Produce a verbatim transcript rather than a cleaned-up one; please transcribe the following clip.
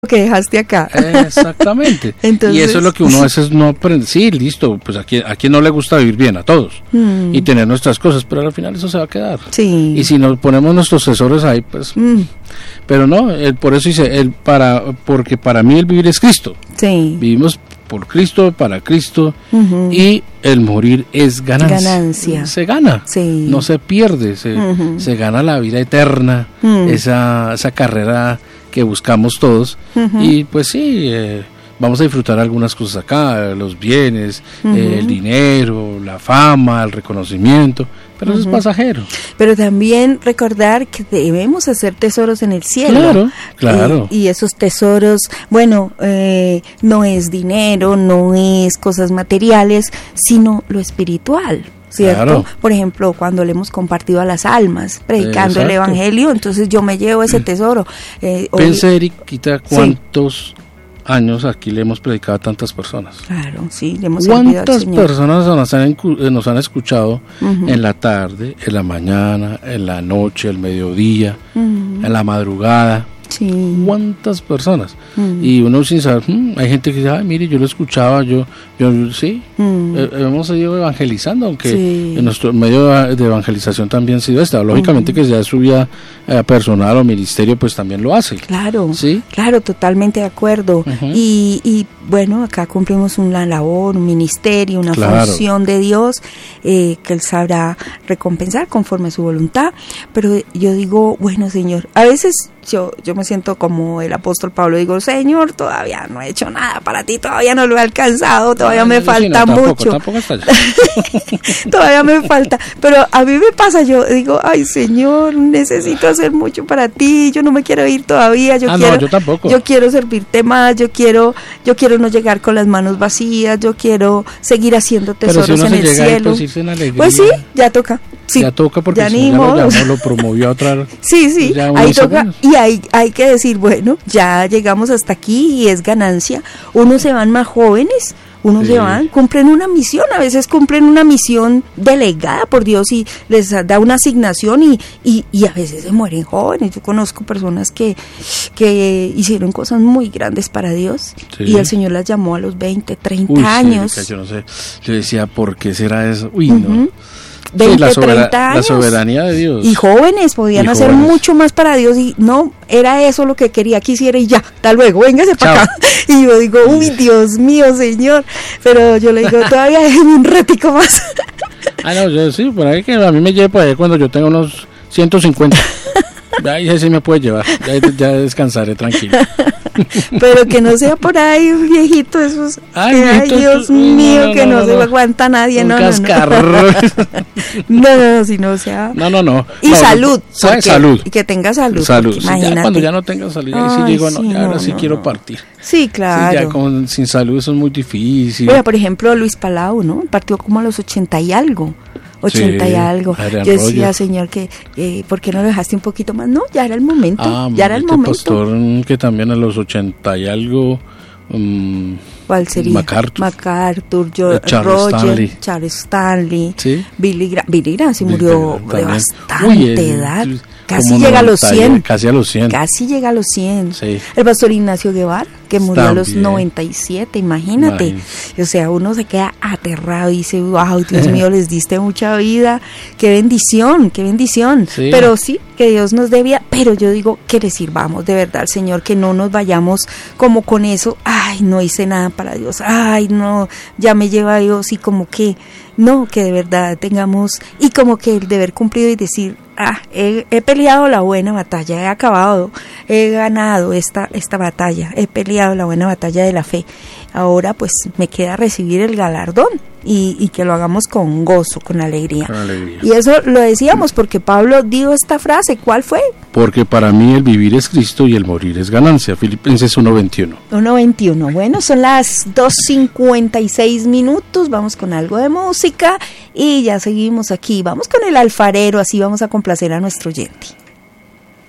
que dejaste acá. Exactamente. Entonces, y eso es lo que uno a veces no aprende. Sí, listo, pues a quien, a quien no le gusta vivir bien, a todos, mm. y tener nuestras cosas, pero al final eso se va a quedar. Sí. Y si nos ponemos nuestros tesoros ahí, pues... Mm. Pero no, el, por eso dice, el para, porque para mí el vivir es Cristo. Sí. Vivimos por Cristo, para Cristo, uh-huh. y el morir es ganancia. Ganancia. Se gana, sí. no se pierde, se, uh-huh. se gana la vida eterna, uh-huh. esa, esa carrera que buscamos todos, uh-huh. y pues sí, eh, vamos a disfrutar algunas cosas acá, los bienes, uh-huh. eh, el dinero, la fama, el reconocimiento, pero uh-huh. eso es pasajero. Pero también recordar que debemos hacer tesoros en el cielo. Claro, claro. Y, y esos tesoros, bueno, eh, no es dinero, no es cosas materiales, sino lo espiritual. ¿Cierto? Claro. Por ejemplo, cuando le hemos compartido a las almas, predicando Exacto. el evangelio, entonces yo me llevo ese tesoro. Eh, Pense, hoy... Erikita, ¿cuántos sí. años aquí le hemos predicado a tantas personas? Claro, sí, le hemos ¿Cuántas personas nos han, nos han escuchado uh-huh. en la tarde, en la mañana, en la noche, el mediodía, uh-huh. en la madrugada? Sí. ¿Cuántas personas? Mm. Y uno sin saber, hmm, hay gente que dice, ay, mire, yo lo escuchaba, yo, yo sí, mm. eh, hemos ido evangelizando, aunque sí. en nuestro medio de evangelización también ha sido esta. Lógicamente mm. que sea su vida eh, personal o ministerio, pues también lo hace. Claro, ¿sí? Claro, totalmente de acuerdo. Uh-huh. Y, y bueno, acá cumplimos una labor, un ministerio, una claro. función de Dios eh, que Él sabrá recompensar conforme a su voluntad. Pero yo digo, bueno, Señor, a veces yo, yo me siento como el apóstol Pablo, digo, Señor, todavía no he hecho nada para ti, todavía no lo he alcanzado, todavía no, me falta no, mucho. Tampoco, tampoco hasta allá. Todavía me falta, pero a mí me pasa, yo digo, ay, Señor, necesito hacer mucho para ti, yo no me quiero ir todavía, yo ah, quiero, no, yo tampoco. Yo quiero servirte más, yo quiero, yo quiero no llegar con las manos vacías, yo quiero seguir haciendo tesoros pero si uno en se el llega cielo. Ahí, pues, en alegría. Pues sí, ya toca. Sí, ya toca porque ya si ya lo, llamó, lo promovió a otra. Sí, sí, ahí toca bueno. Y hay, hay que decir, bueno, ya llegamos hasta aquí y es ganancia. Unos se van más jóvenes, unos sí. se van, cumplen una misión, a veces cumplen una misión delegada por Dios y les da una asignación y, y, y a veces se mueren jóvenes. Yo conozco personas que, que hicieron cosas muy grandes para Dios sí. y el Señor las llamó a los veinte, treinta Uy, años. Sí, yo no sé, yo decía, ¿por qué será eso? Uy, uh-huh. no. veinte, sí, la, sobera- treinta años. la soberanía de Dios. Y jóvenes, podían y hacer jóvenes. mucho más para Dios y no, era eso lo que quería que hiciera y ya, hasta luego, véngase para acá. Y yo digo, uy, Dios mío, Señor, pero yo le digo, todavía déjeme un ratico más. Ah, no, yo sí, por ahí que a mí me lleve para allá cuando yo tenga unos ciento cincuenta. Ahí sí me puede llevar, ya, ya descansaré tranquilo. Pero que no sea por ahí un viejito, esos, ay, que, viejito, ay Dios mío, no, que no, no, no se no. aguanta nadie, un no, cascarro. no, no. no, no, no, si no sea. No, no, no. Y no, salud, porque, salud. Y que tenga salud. Salud. Sí, ya cuando ya no tenga salud, ahí sí ay, digo, no, sí, ya ahora no, sí no, quiero no. partir. Sí, claro. Sí, ya con, sin salud eso es muy difícil. Bueno, por ejemplo, Luis Palau, ¿no? Partió como a los ochenta y algo. ochenta sí, y algo. Adrián Yo decía, Rollo. Señor, que eh, ¿por qué no lo dejaste un poquito más? No, ya era el momento. Ah, ya era el momento. pastor que también a los ochenta y algo. Um, ¿Cuál sería? MacArthur. MacArthur, jo- Charles Roger, Stanley. Charles Stanley. ¿Sí? Billy Graham. Billy Graham sí murió Billy Graham de también. bastante Uy, el, edad. el, Casi llega a los cien. Casi a los cien. Casi llega a los cien. Sí. El pastor Ignacio Guevara, que murió también. a los noventa y siete, imagínate. Imagínate. O sea, uno se queda aterrado y dice, wow, Dios mío, les diste mucha vida. Qué bendición, qué bendición. Sí. Pero sí, que Dios nos dé vida. Pero yo digo que le sirvamos de verdad al Señor, que no nos vayamos como con eso. Ay, no hice nada para Dios. Ay, no, ya me lleva Dios y como que, no, que de verdad tengamos, y como que el deber cumplido y decir, ah, he, he peleado la buena batalla, he acabado, he ganado esta, esta batalla, he peleado la buena batalla de la fe. Ahora pues me queda recibir el galardón y, y que lo hagamos con gozo, con alegría. Con alegría. Y eso lo decíamos porque Pablo dijo esta frase, ¿cuál fue? Porque para mí el vivir es Cristo y el morir es ganancia. Filipenses uno veintiuno. uno veintiuno. Bueno, son las dos cincuenta y seis minutos, vamos con algo de música y ya seguimos aquí. Vamos con el alfarero, así vamos a complacer a nuestro oyente.